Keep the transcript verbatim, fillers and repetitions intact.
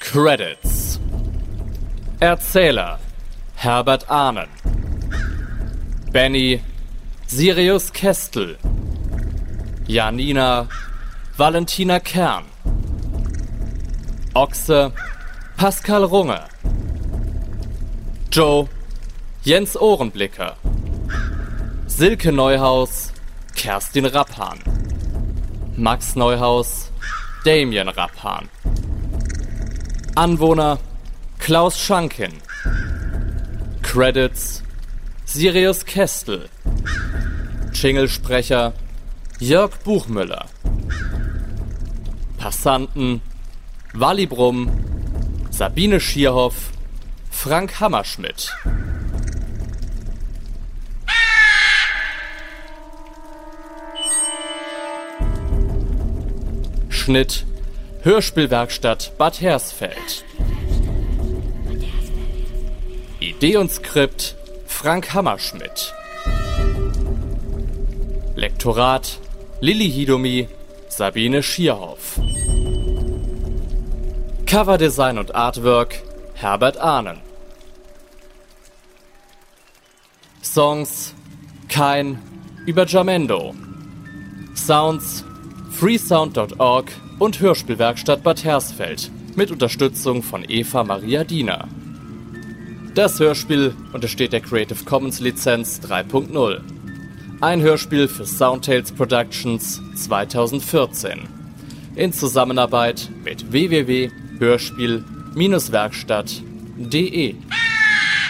Credits: Erzähler Herbert Ahnen, Benny Sirius Kestel, Janina Valentina Kern, Ochse Pascal Runge, Joe Jens Ohrenblicker, Silke Neuhaus Kerstin Rappan, Max Neuhaus Damien Rappan, Anwohner Klaus Schankin, Credits Sirius Kestel, Jinglesprecher Jörg Buchmüller, Passanten Walli Brumm, Sabine Schierhoff, Frank Hammerschmidt. Schnitt Hörspielwerkstatt Bad Hersfeld. Idee und Skript Frank Hammerschmidt. Lektorat Lilly Hidomi, Sabine Schierhoff. Coverdesign und Artwork Herbert Ahnen. Songs Kein über Jamendo. Sounds freesound punkt org und Hörspielwerkstatt Bad Hersfeld mit Unterstützung von Eva Maria Diener. Das Hörspiel untersteht der Creative Commons Lizenz drei Punkt null. Ein Hörspiel für Soundtales Productions zweitausendvierzehn. In Zusammenarbeit mit w w w punkt hörspiel Bindestrich werkstatt punkt de.